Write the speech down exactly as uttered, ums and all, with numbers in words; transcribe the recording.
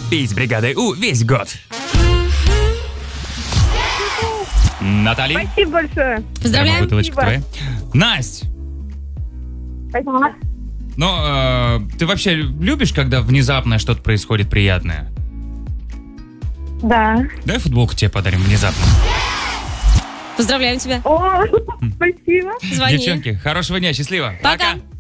Пей с бригадой У весь год. Натали. Спасибо большое. Поздравляем. Бутылочка твоя. Насть. Спасибо. Ну, э, ты вообще любишь, когда внезапно что-то происходит приятное? Да. Давай футболку тебе подарим внезапно. Поздравляем тебя. О, спасибо. Звони. Девчонки, хорошего дня, счастливо. Пока.